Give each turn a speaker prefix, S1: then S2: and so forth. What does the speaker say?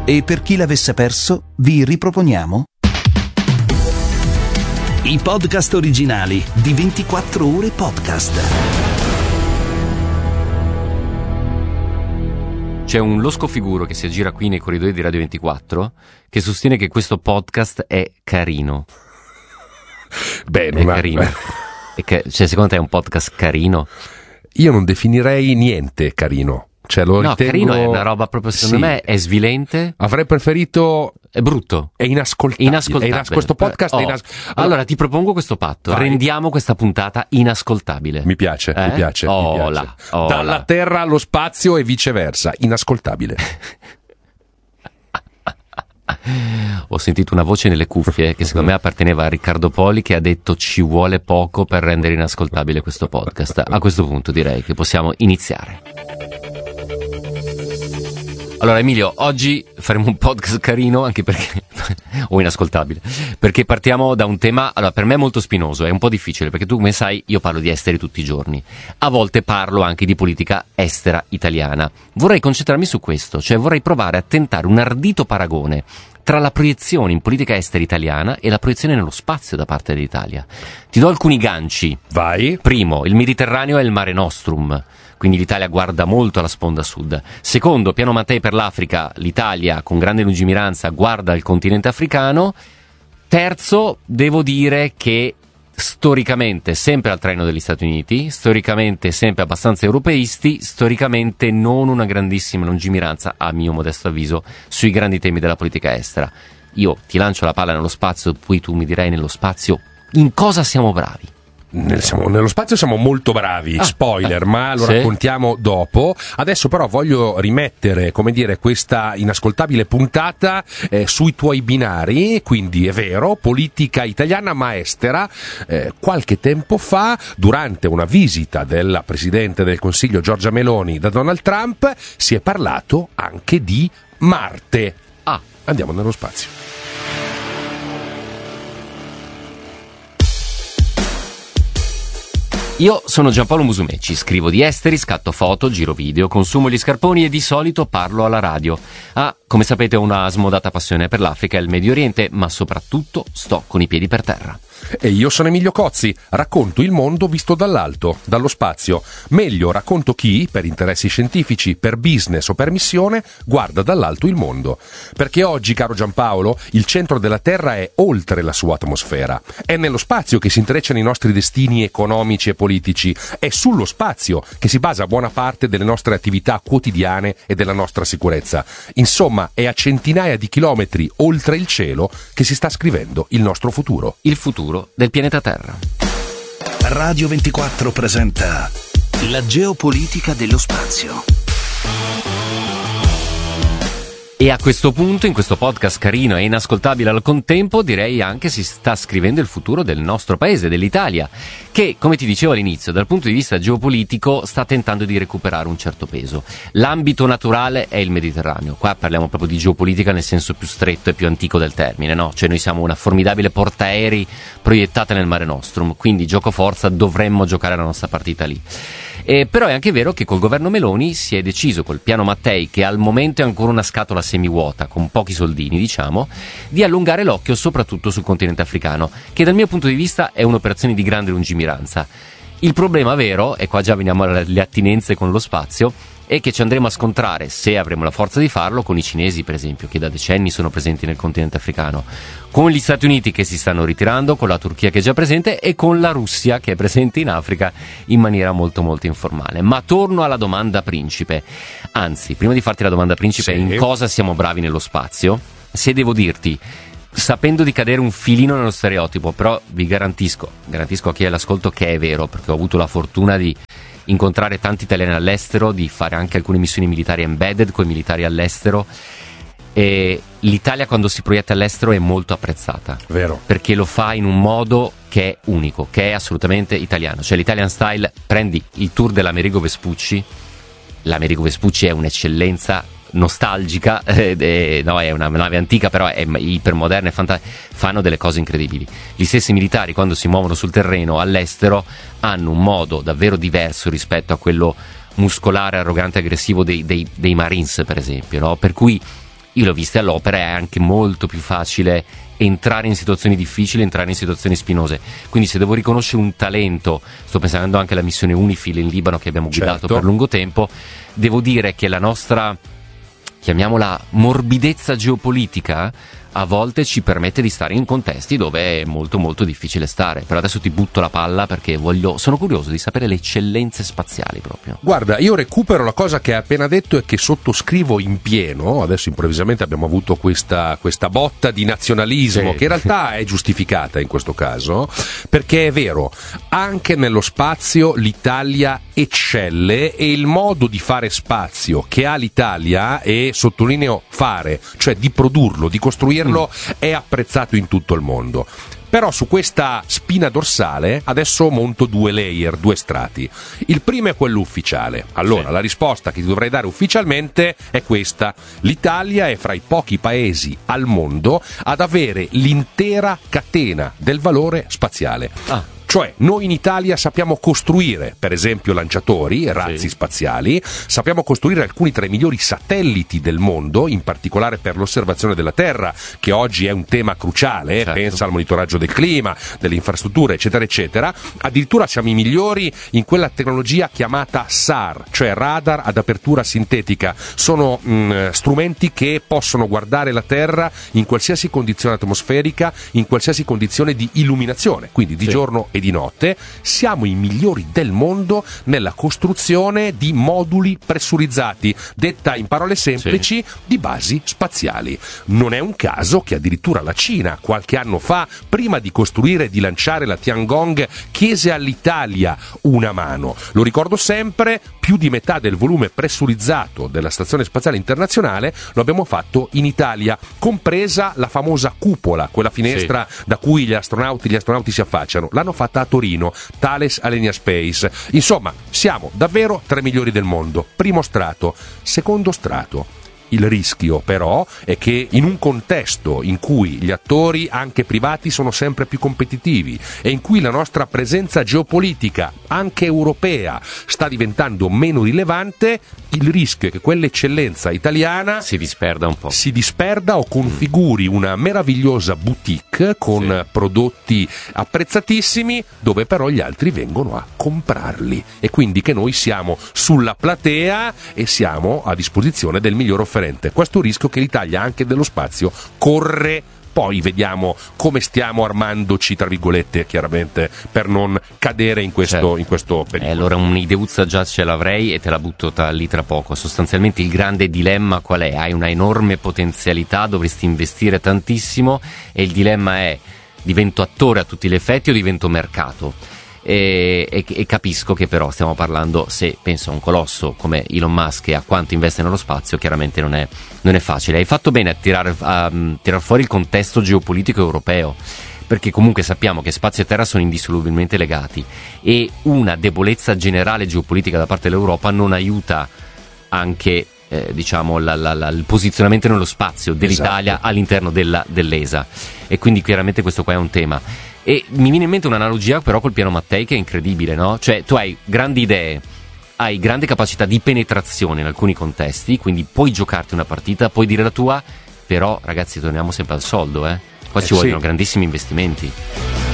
S1: E per chi l'avesse perso, vi riproponiamo i podcast originali di 24 Ore Podcast.
S2: C'è un losco figuro che si aggira qui nei corridoi di Radio 24 che sostiene che questo podcast è carino.
S3: Beh,
S2: è carino. Cioè, secondo te è un podcast carino?
S3: Io non definirei niente carino. Cioè, lo
S2: no,
S3: ritengo...
S2: carino è una roba proprio, secondo me, è svilente.
S3: Avrei preferito...
S2: È brutto.
S3: È inascoltabile. Questo podcast è
S2: Allora ti propongo questo patto. Vai. Rendiamo questa puntata inascoltabile.
S3: Mi piace, mi piace. Dalla terra allo spazio e viceversa. Inascoltabile.
S2: Ho sentito una voce nelle cuffie che secondo me apparteneva a Riccardo Poli, che ha detto ci vuole poco per rendere inascoltabile questo podcast. A questo punto direi che possiamo iniziare. Allora Emilio, oggi faremo un podcast carino, anche perché o inascoltabile, perché partiamo da un tema, allora per me è molto spinoso, è un po' difficile, perché tu come sai io parlo di esteri tutti i giorni, a volte parlo anche di politica estera italiana. Vorrei concentrarmi su questo, cioè vorrei provare a tentare un ardito paragone tra la proiezione in politica estera italiana e la proiezione nello spazio da parte dell'Italia. Ti do alcuni ganci.
S3: Vai.
S2: Primo, il Mediterraneo è il Mare Nostrum, quindi l'Italia guarda molto alla sponda sud. Secondo, piano Mattei per l'Africa, l'Italia con grande lungimiranza guarda il continente africano. Terzo, devo dire che storicamente sempre al traino degli Stati Uniti, storicamente sempre abbastanza europeisti, storicamente non una grandissima lungimiranza, a mio modesto avviso, sui grandi temi della politica estera. Io ti lancio la palla nello spazio, poi tu mi direi nello spazio in cosa siamo bravi.
S3: Nello spazio siamo molto bravi, spoiler, ma lo raccontiamo dopo. Adesso però voglio rimettere, come dire, questa inascoltabile puntata sui tuoi binari, quindi è vero, politica italiana ma estera. Qualche tempo fa, durante una visita della Presidente del Consiglio Giorgia Meloni da Donald Trump, si è parlato anche di Marte. Andiamo nello spazio.
S2: Io sono Giampaolo Musumeci, scrivo di esteri, scatto foto, giro video, consumo gli scarponi e di solito parlo alla radio. Come sapete ho una smodata passione per l'Africa e il Medio Oriente, ma soprattutto sto con i piedi per terra.
S3: E io sono Emilio Cozzi, racconto il mondo visto dall'alto, dallo spazio. Meglio, racconto chi, per interessi scientifici, per business o per missione, guarda dall'alto il mondo. Perché oggi, caro Giampaolo, il centro della Terra è oltre la sua atmosfera. È nello spazio che si intrecciano i nostri destini economici e politici. È sullo spazio che si basa buona parte delle nostre attività quotidiane e della nostra sicurezza. Insomma, è a centinaia di chilometri oltre il cielo che si sta scrivendo il nostro futuro.
S2: Il futuro del pianeta Terra.
S1: Radio 24 presenta la geopolitica dello spazio.
S2: E a questo punto, in questo podcast carino e inascoltabile al contempo, direi anche si sta scrivendo il futuro del nostro paese, dell'Italia, che, come ti dicevo all'inizio, dal punto di vista geopolitico sta tentando di recuperare un certo peso. L'ambito naturale è il Mediterraneo. Qua parliamo proprio di geopolitica nel senso più stretto e più antico del termine, no? Cioè noi siamo una formidabile portaerei proiettata nel Mare Nostrum, quindi gioco forza dovremmo giocare la nostra partita lì. Però è anche vero che col governo Meloni si è deciso, col piano Mattei, che al momento è ancora una scatola semivuota, con pochi soldini diciamo, di allungare l'occhio soprattutto sul continente africano, che dal mio punto di vista è un'operazione di grande lungimiranza. Il problema vero, e qua già veniamo alle attinenze con lo spazio, è che ci andremo a scontrare, se avremo la forza di farlo, con i cinesi per esempio, che da decenni sono presenti nel continente africano, con gli Stati Uniti che si stanno ritirando, con la Turchia che è già presente e con la Russia che è presente in Africa in maniera molto molto informale. Ma torno alla domanda principe, anzi prima di farti la domanda principe in cosa siamo bravi nello spazio, se devo dirti, sapendo di cadere un filino nello stereotipo, però vi garantisco a chi è all'ascolto che è vero, perché ho avuto la fortuna di incontrare tanti italiani all'estero, di fare anche alcune missioni militari embedded con i militari all'estero, e l'Italia quando si proietta all'estero è molto apprezzata.
S3: Vero.
S2: Perché lo fa in un modo che è unico, che è assolutamente italiano. Cioè l'Italian Style, prendi il tour dell'Amerigo Vespucci, l'Amerigo Vespucci è un'eccellenza nostalgica, no, è una nave antica però è ipermoderna e fanno delle cose incredibili. Gli stessi militari quando si muovono sul terreno all'estero hanno un modo davvero diverso rispetto a quello muscolare, arrogante e aggressivo dei Marines per esempio, no? Per cui io l'ho vista all'opera, è anche molto più facile entrare in situazioni difficili, entrare in situazioni spinose. Quindi se devo riconoscere un talento, sto pensando anche alla missione UNIFIL in Libano che abbiamo guidato per lungo tempo, devo dire che la nostra, chiamiamola, morbidezza geopolitica a volte ci permette di stare in contesti dove è molto molto difficile stare. Però adesso ti butto la palla perché sono curioso di sapere le eccellenze spaziali proprio.
S3: Guarda, io recupero la cosa che hai appena detto e che sottoscrivo in pieno. Adesso improvvisamente abbiamo avuto questa botta di nazionalismo, sì, che in realtà è giustificata in questo caso, perché è vero, anche nello spazio l'Italia eccelle, e il modo di fare spazio che ha l'Italia, e sottolineo fare, cioè di produrlo, di costruirlo, è apprezzato in tutto il mondo. Però su questa spina dorsale adesso monto 2 layer, 2 strati. Il primo è quello ufficiale. Allora, la risposta che ti dovrei dare ufficialmente è questa: l'Italia è fra i pochi paesi al mondo ad avere l'intera catena del valore spaziale. Cioè, noi in Italia sappiamo costruire, per esempio, lanciatori, razzi spaziali, sappiamo costruire alcuni tra i migliori satelliti del mondo, in particolare per l'osservazione della Terra, che oggi è un tema cruciale, pensa al monitoraggio del clima, delle infrastrutture, eccetera, eccetera. Addirittura siamo i migliori in quella tecnologia chiamata SAR, cioè radar ad apertura sintetica. Sono strumenti che possono guardare la Terra in qualsiasi condizione atmosferica, in qualsiasi condizione di illuminazione, quindi di giorno e di notte. Siamo i migliori del mondo nella costruzione di moduli pressurizzati, detta in parole semplici, di basi spaziali. Non è un caso che addirittura la Cina, qualche anno fa, prima di costruire e di lanciare la Tiangong, chiese all'Italia una mano. Lo ricordo sempre, più di metà del volume pressurizzato della Stazione Spaziale Internazionale lo abbiamo fatto in Italia, compresa la famosa cupola, quella finestra da cui gli astronauti si affacciano. L'hanno fatta a Torino, Thales Alenia Space. Insomma, siamo davvero tra i migliori del mondo. Primo strato. Secondo strato. Il rischio però è che in un contesto in cui gli attori anche privati sono sempre più competitivi e in cui la nostra presenza geopolitica anche europea sta diventando meno rilevante, il rischio è che quell'eccellenza italiana si disperda o configuri una meravigliosa boutique con prodotti apprezzatissimi dove però gli altri vengono a comprarli, e quindi che noi siamo sulla platea e siamo a disposizione del miglior offerente. Questo rischio che l'Italia anche dello spazio corre. Poi vediamo come stiamo armandoci, tra virgolette, chiaramente, per non cadere in questo pericolo.
S2: Allora un'ideuzza già ce l'avrei e te la butto lì tra poco. Sostanzialmente il grande dilemma qual è? Hai una enorme potenzialità, dovresti investire tantissimo, e il dilemma è: divento attore a tutti gli effetti o divento mercato? E capisco che però stiamo parlando, se penso a un colosso come Elon Musk e a quanto investe nello spazio, chiaramente non è facile. Hai fatto bene a tirar fuori il contesto geopolitico europeo, perché comunque sappiamo che spazio e terra sono indissolubilmente legati, e una debolezza generale geopolitica da parte dell'Europa non aiuta anche il posizionamento nello spazio dell'Italia all'interno dell'ESA, e quindi chiaramente questo qua è un tema. E mi viene in mente un'analogia però col piano Mattei che è incredibile, no? Cioè tu hai grandi idee, hai grande capacità di penetrazione in alcuni contesti, quindi puoi giocarti una partita, puoi dire la tua, però ragazzi torniamo sempre al soldo, qua ci vogliono grandissimi investimenti.